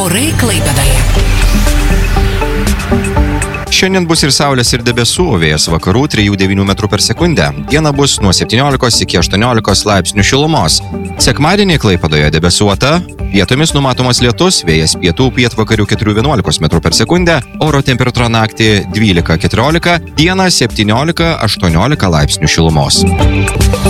Orai Klaipėdoje. Šiandien bus ir saulės, ir debesų, vėjas vakarų 3–9 metrų per sekundę. Diena bus nuo 17 iki 18 laipsnių šilumos. Sekmadienį Klaipėdoje debesuota, vietomis numatomas lietus, vėjas pietų pietvakarių 4–11 metrų per sekundę, oro temperatūra naktį 12–14, dieną 17–18 laipsnių šilumos.